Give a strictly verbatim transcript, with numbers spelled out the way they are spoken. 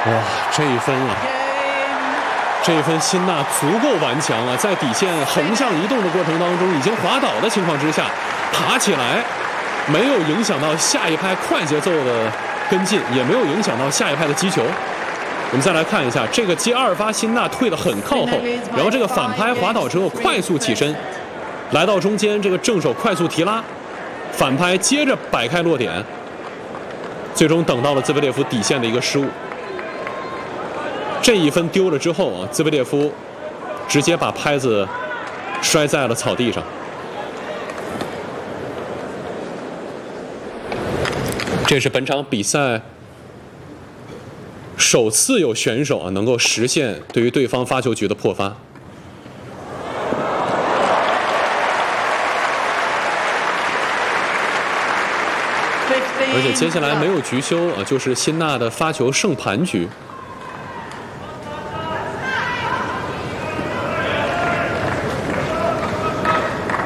哇，这一分啊！这一分，辛纳足够顽强啊，在底线横向移动的过程当中，已经滑倒的情况之下，爬起来，没有影响到下一拍快节奏的跟进，也没有影响到下一拍的击球。我们再来看一下，这个接二发，辛纳退得很靠后，然后这个反拍滑倒之后快速起身，来到中间，这个正手快速提拉，反拍接着摆开落点，最终等到了兹维列夫底线的一个失误。这一分丢了之后啊，兹维列夫直接把拍子摔在了草地上。这是本场比赛首次有选手啊能够实现对于对方发球局的破发。而且接下来没有局休啊，就是辛纳的发球胜盘局。